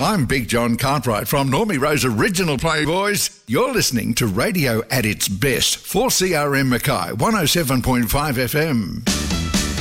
I'm Big John Cartwright from Normie Rose Original Playboys. You're listening to radio at its best. 4CRM Mackay, 107.5 FM.